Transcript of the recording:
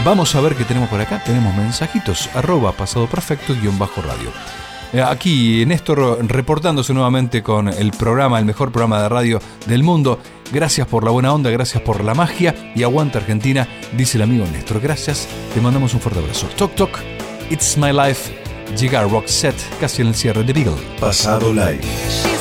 Vamos a ver qué tenemos por acá. Tenemos mensajitos, @pasadoperfecto_radio. Aquí Néstor reportándose nuevamente con el programa, el mejor programa de radio del mundo. Gracias por la buena onda, gracias por la magia y aguanta Argentina, dice el amigo Néstor. Gracias, te mandamos un fuerte abrazo. Toc Toc, It's My Life, llega Roxette, casi en el cierre de Beagle. Pasado Live.